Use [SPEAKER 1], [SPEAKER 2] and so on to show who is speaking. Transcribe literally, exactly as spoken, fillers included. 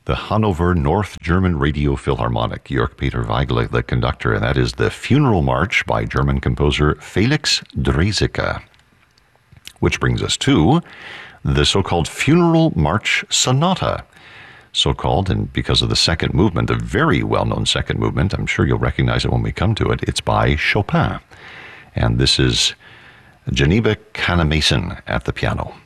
[SPEAKER 1] the Hanover North German Radio Philharmonic, Jörg Peter Weigl, the conductor, and that is the Funeral March by German composer Felix Draeseke. Which brings us to the so-called Funeral March Sonata, so-called, and because of the second movement, the very well-known second movement, I'm sure you'll recognize it when we come to it, it's by Chopin. And this is Geneva Canna Mason at the piano.